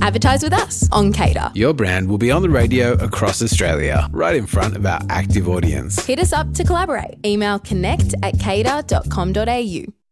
Advertise with us on Cater. Your brand will be on the radio across Australia, right in front of our active audience. Hit us up to collaborate. Email connect@cater.com.au.